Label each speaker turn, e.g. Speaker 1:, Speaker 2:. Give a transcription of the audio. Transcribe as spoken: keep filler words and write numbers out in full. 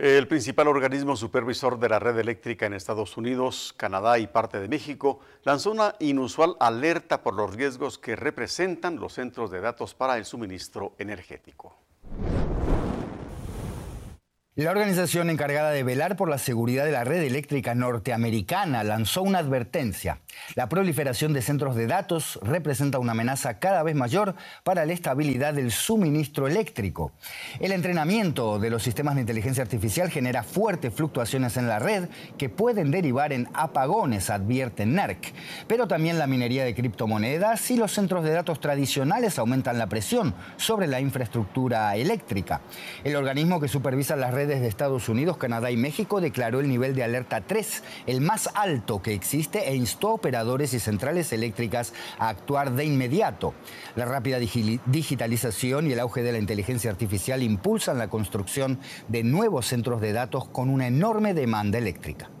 Speaker 1: El principal organismo supervisor de la red eléctrica en Estados Unidos, Canadá y parte de México lanzó una inusual alerta por los riesgos que representan los centros de datos para el suministro energético.
Speaker 2: La organización encargada de velar por la seguridad de la red eléctrica norteamericana lanzó una advertencia. La proliferación de centros de datos representa una amenaza cada vez mayor para la estabilidad del suministro eléctrico. El entrenamiento de los sistemas de inteligencia artificial genera fuertes fluctuaciones en la red que pueden derivar en apagones, advierte NERC. Pero también la minería de criptomonedas y los centros de datos tradicionales aumentan la presión sobre la infraestructura eléctrica. El organismo que supervisa las redes de Estados Unidos, Canadá y México declaró el nivel de alerta tres, el más alto que existe, e instó a operadores y centrales eléctricas a actuar de inmediato. La rápida digitalización y el auge de la inteligencia artificial impulsan la construcción de nuevos centros de datos con una enorme demanda eléctrica.